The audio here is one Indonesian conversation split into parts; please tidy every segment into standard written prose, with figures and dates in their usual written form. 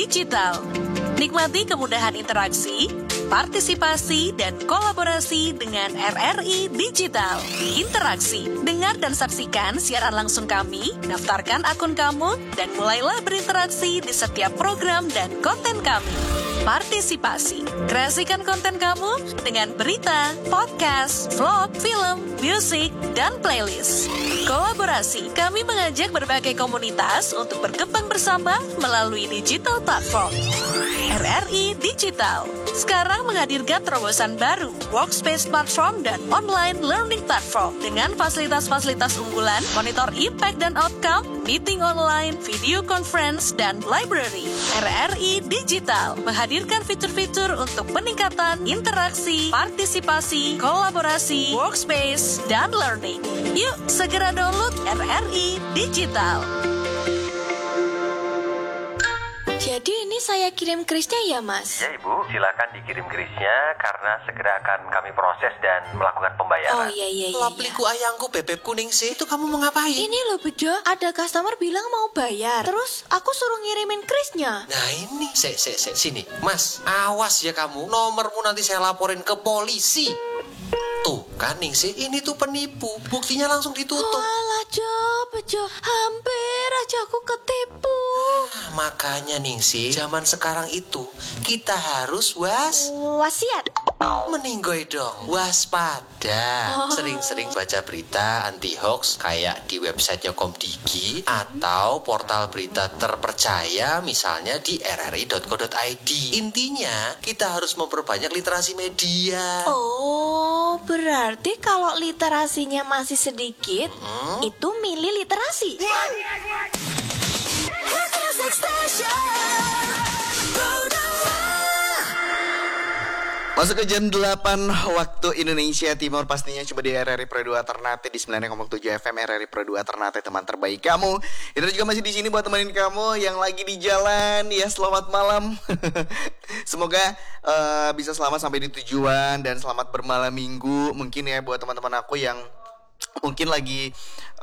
Digital. Nikmati kemudahan interaksi, partisipasi, dan kolaborasi dengan RRI Digital. Interaksi, dengar dan saksikan siaran langsung kami, daftarkan akun kamu, dan mulailah berinteraksi di setiap program dan konten kami. Partisipasi, kreasikan konten kamu dengan berita, podcast, vlog, film, musik, dan playlist. Kolaborasi, kami mengajak berbagai komunitas untuk berkembang bersama melalui digital platform. RRI Digital sekarang menghadirkan terobosan baru, workspace platform dan online learning platform dengan fasilitas-fasilitas unggulan, monitor impact dan outcome, meeting online, video conference, dan library. RRI Digital menghadirkan fitur-fitur untuk peningkatan interaksi, partisipasi, kolaborasi, workspace, dan learning. Yuk, segera download RRI Digital. Jadi ini saya kirim krisnya ya, Mas? Ya, Ibu, silakan dikirim krisnya karena segera akan kami proses dan melakukan pembayaran. Oh iya. Lapliku ayangku bebek kuning sih. Itu kamu mau ngapain? Ini loh Bejo, ada customer bilang mau bayar. Terus aku suruh ngirimin krisnya. Nah ini, sini. Mas, awas ya kamu. Nomormu nanti saya laporin ke polisi. Tuh kan Ningsih, ini tuh penipu. Buktinya langsung ditutup. Walah Bejo, hampir aja aku ketipu. Makanya Ningsih, zaman sekarang itu kita harus Wasiat. meninggoy dong, waspada. Sering-sering baca berita anti hoax kayak di websitenya Komdigi atau portal berita terpercaya misalnya di rri.co.id. Intinya kita harus memperbanyak literasi media. Oh, berarti kalau literasinya masih sedikit, itu milih literasi. Masuk ke jam 8 waktu Indonesia Timur, pastinya coba di RRI Pro 2 Ternate di 90,7 FM RRI Pro 2 Ternate, teman terbaik kamu. Indra juga masih di sini buat temenin kamu yang lagi di jalan. Ya, selamat malam. Semoga bisa selamat sampai di tujuan dan selamat bermalam minggu. Mungkin ya buat teman-teman aku yang mungkin lagi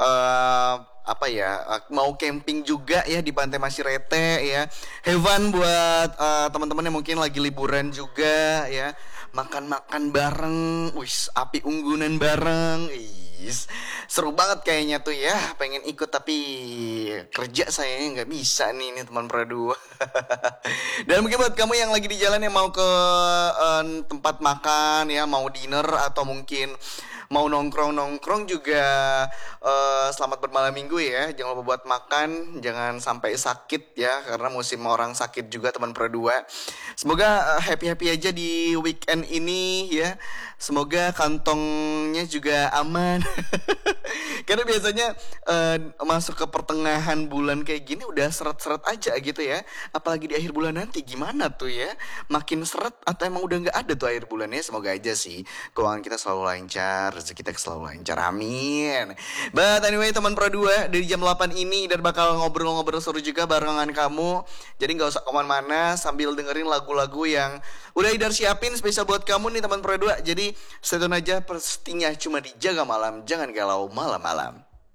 mau camping juga ya di Pantai Masirete ya. Heaven buat teman-teman yang mungkin lagi liburan juga ya. Makan-makan bareng, api unggunan bareng. Seru banget kayaknya tuh ya. Pengen ikut tapi kerja sayangnya nggak bisa nih, ini teman Pro 2. Dan mungkin buat kamu yang lagi di jalan yang mau ke tempat makan ya, mau dinner atau mungkin mau nongkrong juga, selamat bermalam minggu ya. Jangan lupa buat makan, jangan sampai sakit ya, karena musim orang sakit juga teman Pro 2. Semoga happy-happy aja di weekend ini ya. Semoga kantongnya juga aman. Karena biasanya masuk ke pertengahan bulan kayak gini udah seret-seret aja gitu ya. Apalagi di akhir bulan nanti gimana tuh ya? Makin seret atau emang udah gak ada tuh akhir bulannya? Semoga aja sih keuangan kita selalu lancar, rezeki kita selalu lancar, amin. But anyway teman Pro 2, dari jam 8 ini dan bakal ngobrol-ngobrol seru juga barengan kamu. Jadi gak usah kemana-mana sambil dengerin lagu-lagu yang udah Idar siapin spesial buat kamu nih teman Pro 2. Jadi stay tune aja, pastinya cuma di Jaga Malam, jangan galau malam-malam.